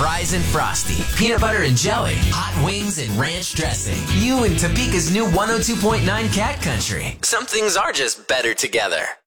fries and frosty, peanut butter and jelly, hot wings and ranch dressing. You in Topeka's new 102.9 Cat Country. Some things are just better together.